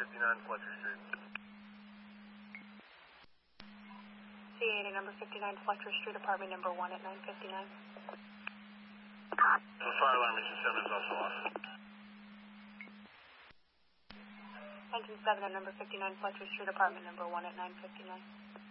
959 Fletcher Street. CA to number 59 Fletcher Street, apartment number 1 at 959. The fire alarm engine 7 is also off. Engine 7 at number 59 Fletcher Street, apartment number 1 at 959.